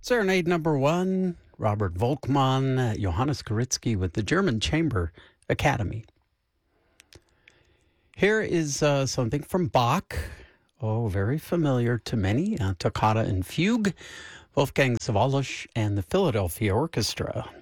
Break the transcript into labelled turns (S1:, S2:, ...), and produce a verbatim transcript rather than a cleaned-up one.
S1: Serenade number one, Robert Volkmann, uh, Johannes Karitzky with the German Chamber Academy. Here is uh, something from Bach. Oh, very familiar to many. Uh, Toccata and Fugue, Wolfgang Sawallisch and the Philadelphia Orchestra.